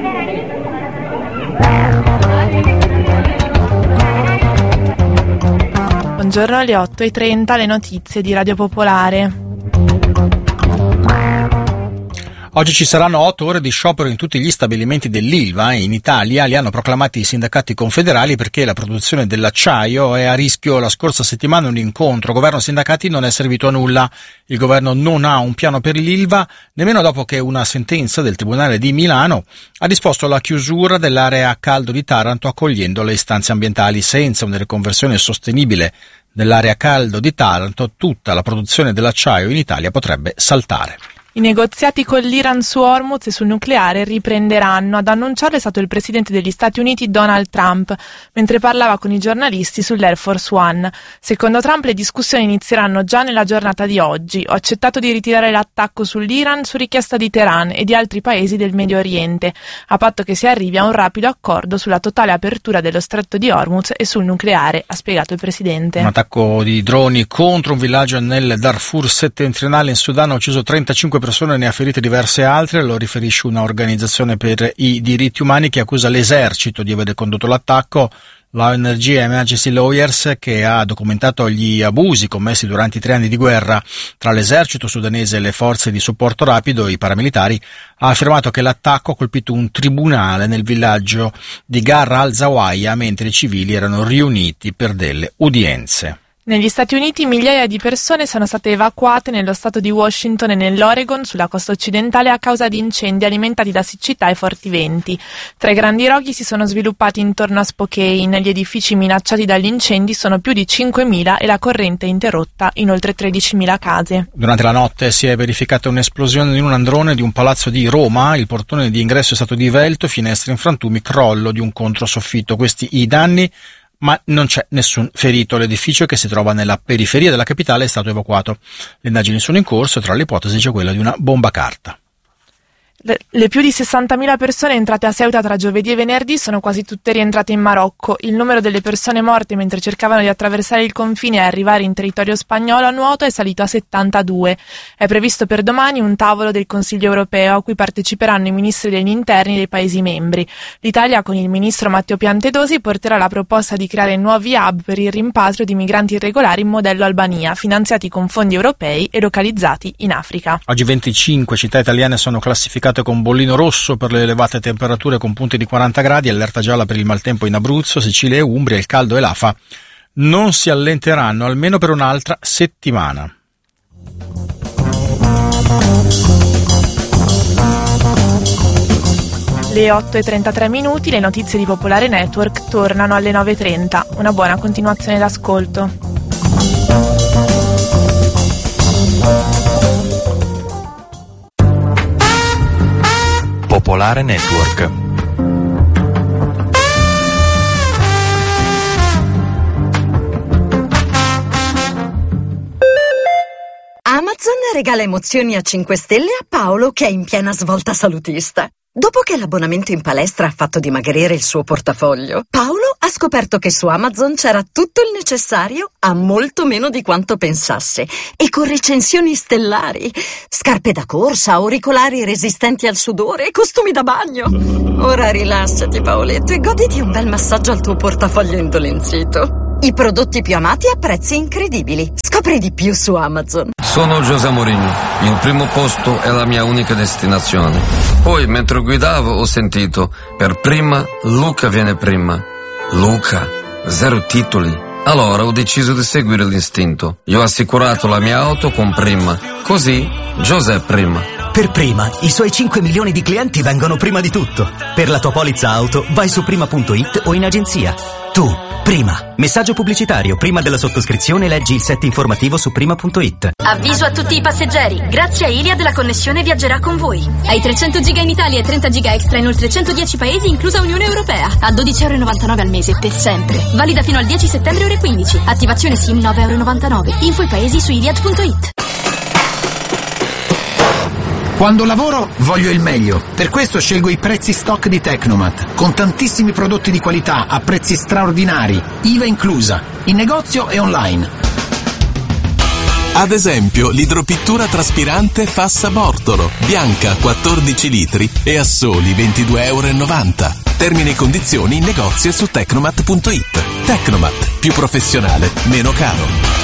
Buongiorno, alle 8:30 le notizie di Radio Popolare. Oggi ci saranno 8 ore di sciopero in tutti gli stabilimenti dell'Ilva. In Italia li hanno proclamati i sindacati confederali perché la produzione dell'acciaio è a rischio. La scorsa settimana un incontro governo-sindacati non è servito a nulla. Il governo non ha un piano per l'Ilva, nemmeno dopo che una sentenza del Tribunale di Milano ha disposto la chiusura dell'area a caldo di Taranto accogliendo le istanze ambientali. Senza una riconversione sostenibile dell'area a caldo di Taranto, tutta la produzione dell'acciaio in Italia potrebbe saltare. I negoziati con l'Iran su Hormuz e sul nucleare riprenderanno. Ad annunciarlo è stato il presidente degli Stati Uniti Donald Trump, mentre parlava con i giornalisti sull'Air Force One. Secondo Trump le discussioni inizieranno già nella giornata di oggi. Ho accettato di ritirare l'attacco sull'Iran su richiesta di Teheran e di altri paesi del Medio Oriente, a patto che si arrivi a un rapido accordo sulla totale apertura dello stretto di Hormuz e sul nucleare, ha spiegato il presidente. Un attacco di droni contro un villaggio nel Darfur settentrionale in Sudan ha ucciso 35 persone e ne ha ferite diverse altre, lo riferisce una organizzazione per i diritti umani che accusa l'esercito di aver condotto l'attacco. L'ONG Emergency Lawyers, che ha documentato gli abusi commessi durante i 3 anni di guerra tra l'esercito sudanese e le forze di supporto rapido e i paramilitari, ha affermato che l'attacco ha colpito un tribunale nel villaggio di Garra al-Zawiya mentre i civili erano riuniti per delle udienze. Negli Stati Uniti migliaia di persone sono state evacuate nello stato di Washington e nell'Oregon sulla costa occidentale a causa di incendi alimentati da siccità e forti venti. 3 grandi roghi si sono sviluppati intorno a Spokane. Gli edifici minacciati dagli incendi sono più di 5.000 e la corrente è interrotta in oltre 13.000 case. Durante la notte si è verificata un'esplosione in un androne di un palazzo di Roma. Il portone di ingresso è stato divelto, finestre in frantumi, crollo di un controsoffitto. Questi i danni, ma non c'è nessun ferito. L'edificio, che si trova nella periferia della capitale, è stato evacuato. Le indagini sono in corso e tra le ipotesi c'è quella di una bomba carta. Le più di 60.000 persone entrate a Ceuta tra giovedì e venerdì sono quasi tutte rientrate in Marocco. Il numero delle persone morte mentre cercavano di attraversare il confine e arrivare in territorio spagnolo a nuoto è salito a 72. È previsto per domani un tavolo del Consiglio europeo a cui parteciperanno i ministri degli interni dei Paesi membri. L'Italia, con il ministro Matteo Piantedosi, porterà la proposta di creare nuovi hub per il rimpatrio di migranti irregolari in modello Albania, finanziati con fondi europei e localizzati in Africa. Oggi 25 città italiane sono classificate con bollino rosso per le elevate temperature con punte di 40 gradi, allerta gialla per il maltempo in Abruzzo, Sicilia e Umbria. Il caldo e l'afa non si allenteranno almeno per un'altra settimana. Le 8:33 minuti, le notizie di Popolare Network tornano alle 9:30. Una buona continuazione d'ascolto. Popolare Network. Amazon regala emozioni a 5 stelle a Paolo, che è in piena svolta salutista. Dopo che l'abbonamento in palestra ha fatto dimagrire il suo portafoglio, Paolo ha scoperto che su Amazon c'era tutto il necessario a molto meno di quanto pensasse, e con recensioni stellari: scarpe da corsa, auricolari resistenti al sudore, costumi da bagno. Ora rilassati, Paoletto, e goditi un bel massaggio al tuo portafoglio indolenzito. I prodotti più amati a prezzi incredibili. Scopri di più su Amazon. Sono José Mourinho. Il primo posto è la mia unica destinazione. Poi, mentre guidavo, ho sentito: per prima, Luca viene prima. Luca, 0 titoli. Allora ho deciso di seguire l'istinto. Io ho assicurato la mia auto con Prima. Così, José prima. Per Prima, i suoi 5 milioni di clienti vengono prima di tutto. Per la tua polizza auto, vai su prima.it o in agenzia. Tu, Prima. Messaggio pubblicitario. Prima della sottoscrizione leggi il set informativo su prima.it. Avviso a tutti i passeggeri. Grazie a Iliad la connessione viaggerà con voi. Hai 300 giga in Italia e 30 giga extra in oltre 110 paesi, inclusa Unione Europea. A €12,99 al mese, per sempre. Valida fino al 10 settembre ore 15. Attivazione SIM €9,99. Info i paesi su iliad.it. Quando lavoro voglio il meglio, per questo scelgo i prezzi stock di Tecnomat, con tantissimi prodotti di qualità a prezzi straordinari, IVA inclusa, in negozio e online. Ad esempio, l'idropittura traspirante Fassa Bortolo, bianca 14 litri e a soli €22,90. Termini e condizioni in negozio e su Tecnomat.it. Tecnomat, più professionale, meno caro.